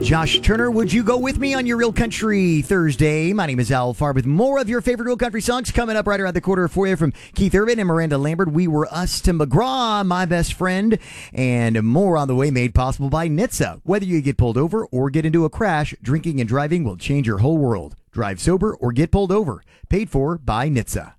Josh Turner, would you go with me on your Real Country Thursday? My name is Al Farb with more of your favorite Real Country songs coming up right around the quarter for you from Keith Urban and Miranda Lambert. We Were Us to McGraw, My Best Friend, and more on the way, made possible by NHTSA. Whether you get pulled over or get into a crash, drinking and driving will change your whole world. Drive sober or get pulled over. Paid for by NHTSA.